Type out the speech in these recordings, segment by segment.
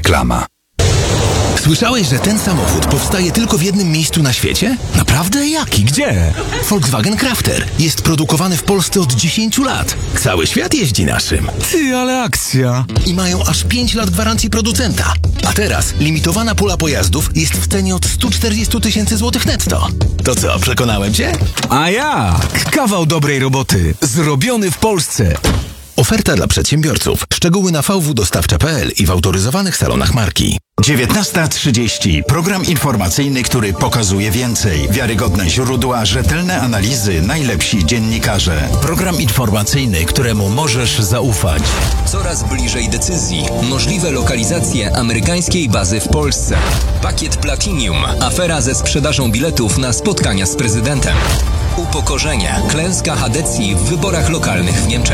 Reklama. Słyszałeś, że ten samochód powstaje tylko w jednym miejscu na świecie? Naprawdę? Jaki? Gdzie? Volkswagen Crafter. Jest produkowany w Polsce od 10 lat. Cały świat jeździ naszym. Ty, ale akcja. I mają aż 5 lat gwarancji producenta. A teraz limitowana pula pojazdów jest w cenie od 140 tysięcy złotych netto. To co, przekonałem cię? A jak? Kawał dobrej roboty. Zrobiony w Polsce. Oferta dla przedsiębiorców. Szczegóły na vwdostawcza.pl i w autoryzowanych salonach marki. 19:30. Program informacyjny, który pokazuje więcej. Wiarygodne źródła, rzetelne analizy, najlepsi dziennikarze. Program informacyjny, któremu możesz zaufać. Coraz bliżej decyzji. Możliwe lokalizacje amerykańskiej bazy w Polsce. Pakiet Platinum. Afera ze sprzedażą biletów na spotkania z prezydentem. Upokorzenie. Klęska Hadecji w wyborach lokalnych w Niemczech.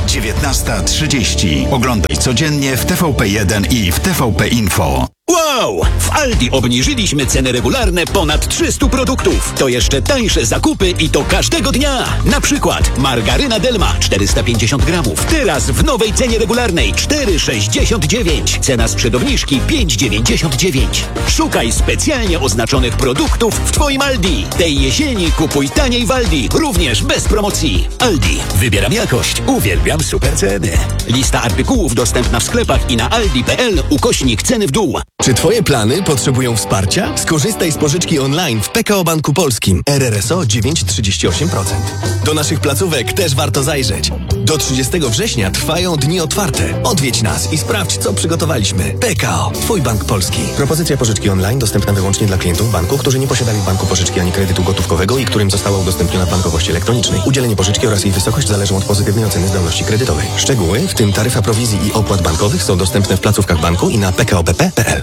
19:30. Oglądaj codziennie w TVP1 i w TVP Info. Wow! W Aldi obniżyliśmy ceny regularne ponad 300 produktów. To jeszcze tańsze zakupy i to każdego dnia. Na przykład margaryna Delma 450 gramów. Teraz w nowej cenie regularnej 4,69. Cena sprzed obniżki 5,99. Szukaj specjalnie oznaczonych produktów w Twoim Aldi. Tej jesieni kupuj taniej w Aldi. Również bez promocji. Aldi. Wybieram jakość. Uwielbiam super ceny. Lista artykułów dostępna w sklepach i na aldi.pl/ceny w dół. Czy Twoje plany potrzebują wsparcia? Skorzystaj z pożyczki online w PKO Banku Polskim. RRSO 9,38%. Do naszych placówek też warto zajrzeć. Do 30 września trwają dni otwarte. Odwiedź nas i sprawdź, co przygotowaliśmy. PKO. Twój Bank Polski. Propozycja pożyczki online dostępna wyłącznie dla klientów banku, którzy nie posiadają banku pożyczki ani kredytu gotówkowego i którym została udostępniona w bankowości elektronicznej. Udzielenie pożyczki oraz jej wysokość zależą od pozytywnej oceny zdolności kredytowej. Szczegóły, w tym taryfa prowizji i opłat bankowych, są dostępne w placówkach banku i na pkopp.pl.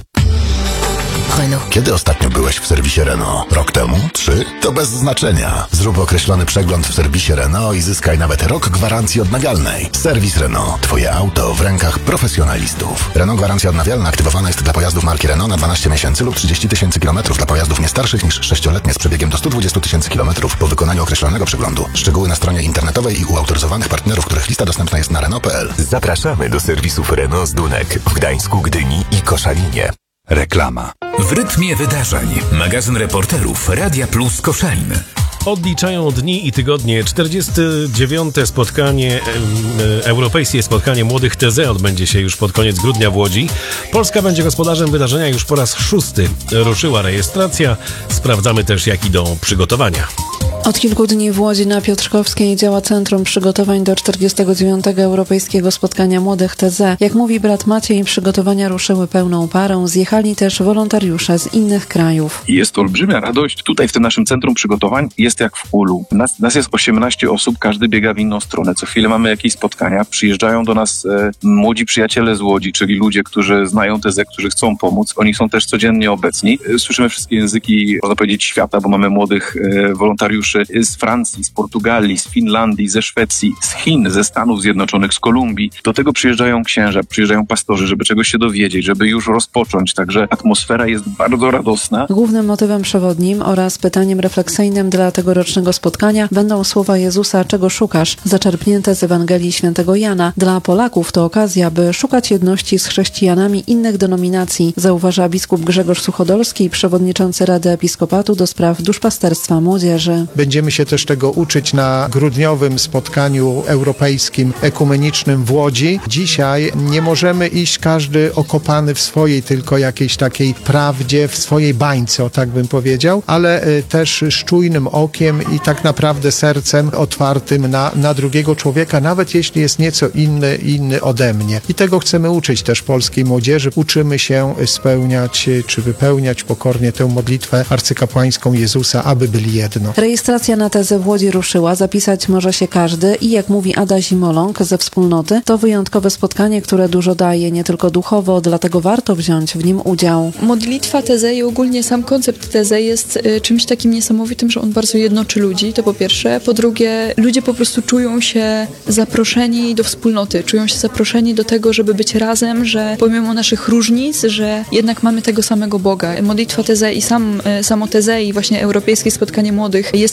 Renault. Kiedy ostatnio byłeś w serwisie Renault? Rok temu? 3? To bez znaczenia. Zrób określony przegląd w serwisie Renault i zyskaj nawet rok gwarancji odnawialnej. Serwis Renault. Twoje auto w rękach profesjonalistów. Renault gwarancja odnawialna aktywowana jest dla pojazdów marki Renault na 12 miesięcy lub 30 tysięcy kilometrów dla pojazdów nie starszych niż 6-letnie z przebiegiem do 120 tysięcy kilometrów po wykonaniu określonego przeglądu. Szczegóły na stronie internetowej i u autoryzowanych partnerów, których lista dostępna jest na Renault.pl. Zapraszamy do serwisów Renault z Dunek w Gdańsku, Gdyni i Koszalinie. Reklama. W rytmie wydarzeń. Magazyn reporterów Radia Plus Koszalin. Odliczają dni i tygodnie. 49. spotkanie, europejskie spotkanie młodych TZ odbędzie się już pod koniec grudnia w Łodzi. Polska będzie gospodarzem wydarzenia już po raz 6. Ruszyła rejestracja. Sprawdzamy też, jak idą przygotowania. Od kilku dni w Łodzi na Piotrkowskiej działa Centrum Przygotowań do 49. Europejskiego Spotkania Młodych TZ. Jak mówi brat Maciej, przygotowania ruszyły pełną parą. Zjechali też wolontariusze z innych krajów. Jest olbrzymia radość. Tutaj w tym naszym Centrum Przygotowań jest jak w ulu. Nas jest 18 osób, każdy biega w inną stronę. Co chwilę mamy jakieś spotkania. Przyjeżdżają do nas młodzi przyjaciele z Łodzi, czyli ludzie, którzy znają TZ, którzy chcą pomóc. Oni są też codziennie obecni. Słyszymy wszystkie języki, można powiedzieć, świata, bo mamy młodych wolontariuszy z Francji, z Portugalii, z Finlandii, ze Szwecji, z Chin, ze Stanów Zjednoczonych, z Kolumbii. Do tego przyjeżdżają księża, przyjeżdżają pastorzy, żeby czegoś się dowiedzieć, żeby już rozpocząć. Także atmosfera jest bardzo radosna. Głównym motywem przewodnim oraz pytaniem refleksyjnym dla tegorocznego spotkania będą słowa Jezusa "Czego szukasz?", zaczerpnięte z Ewangelii Świętego Jana. Dla Polaków to okazja, by szukać jedności z chrześcijanami innych denominacji, zauważa biskup Grzegorz Suchodolski, przewodniczący Rady Episkopatu do spraw duszpasterstwa młodzieży. Będziemy się też tego uczyć na grudniowym spotkaniu europejskim, ekumenicznym w Łodzi. Dzisiaj nie możemy iść każdy okopany w swojej tylko jakiejś takiej prawdzie, w swojej bańce, o tak bym powiedział, ale też z czujnym okiem i tak naprawdę sercem otwartym na drugiego człowieka, nawet jeśli jest nieco inny ode mnie. I tego chcemy uczyć też polskiej młodzieży. Uczymy się spełniać czy wypełniać pokornie tę modlitwę arcykapłańską Jezusa, aby byli jedno. Rejestracja na tezę w Łodzi ruszyła. Zapisać może się każdy i jak mówi Ada Zimoląg ze Wspólnoty, to wyjątkowe spotkanie, które dużo daje, nie tylko duchowo, dlatego warto wziąć w nim udział. Modlitwa TZ i ogólnie sam koncept TZ jest czymś takim niesamowitym, że on bardzo jednoczy ludzi, to po pierwsze. Po drugie, ludzie po prostu czują się zaproszeni do wspólnoty, czują się zaproszeni do tego, żeby być razem, że pomimo naszych różnic, że jednak mamy tego samego Boga. Modlitwa TZ i samo TZ i właśnie Europejskie Spotkanie Młodych jest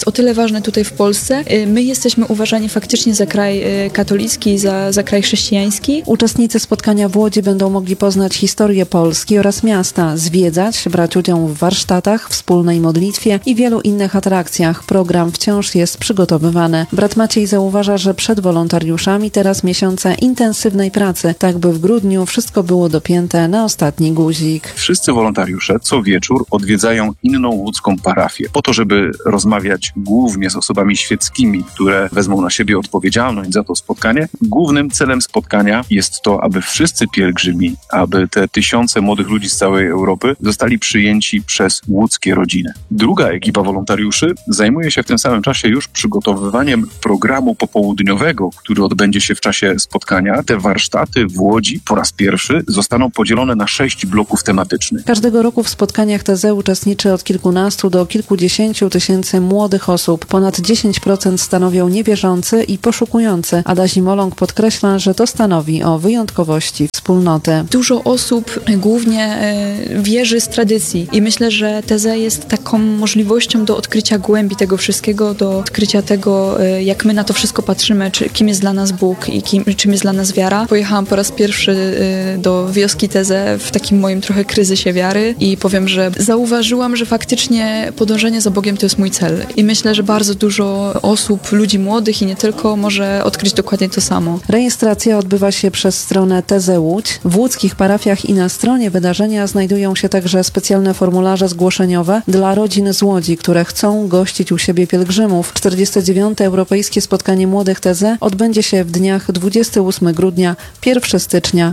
o tyle ważne tutaj w Polsce. My jesteśmy uważani faktycznie za kraj katolicki, za kraj chrześcijański. Uczestnicy spotkania w Łodzi będą mogli poznać historię Polski oraz miasta, zwiedzać, brać udział w warsztatach, wspólnej modlitwie i wielu innych atrakcjach. Program wciąż jest przygotowywany. Brat Maciej zauważa, że przed wolontariuszami teraz miesiące intensywnej pracy, tak by w grudniu wszystko było dopięte na ostatni guzik. Wszyscy wolontariusze co wieczór odwiedzają inną łódzką parafię po to, żeby rozmawiać głównie z osobami świeckimi, które wezmą na siebie odpowiedzialność za to spotkanie. Głównym celem spotkania jest to, aby wszyscy pielgrzymi, aby te tysiące młodych ludzi z całej Europy zostali przyjęci przez łódzkie rodziny. Druga ekipa wolontariuszy zajmuje się w tym samym czasie już przygotowywaniem programu popołudniowego, który odbędzie się w czasie spotkania. Te warsztaty w Łodzi po raz pierwszy zostaną podzielone na 6 bloków tematycznych. Każdego roku w spotkaniach TZ uczestniczy od kilkunastu do kilkudziesięciu tysięcy młodych osób. Ponad 10% stanowią niewierzący i poszukujący. Ada Zimoląg podkreśla, że to stanowi o wyjątkowości wspólnoty. Dużo osób głównie wierzy z tradycji i myślę, że TZ jest taką możliwością do odkrycia głębi tego wszystkiego, do odkrycia tego, jak my na to wszystko patrzymy, kim jest dla nas Bóg i czym jest dla nas wiara. Pojechałam po raz pierwszy do wioski TZ w takim moim trochę kryzysie wiary i powiem, że zauważyłam, że faktycznie podążenie za Bogiem to jest mój cel. I myślę, że bardzo dużo osób, ludzi młodych i nie tylko, może odkryć dokładnie to samo. Rejestracja odbywa się przez stronę TZ Łódź. W łódzkich parafiach i na stronie wydarzenia znajdują się także specjalne formularze zgłoszeniowe dla rodzin z Łodzi, które chcą gościć u siebie pielgrzymów. 49. Europejskie Spotkanie Młodych TZ odbędzie się w dniach 28 grudnia, 1 stycznia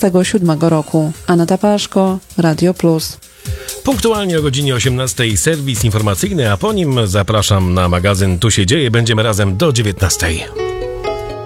27 roku. Aneta Paszko, Radio Plus. Punktualnie o godzinie 18 serwis informacyjny, a po nim zapraszam na magazyn Tu się dzieje. Będziemy razem do 19.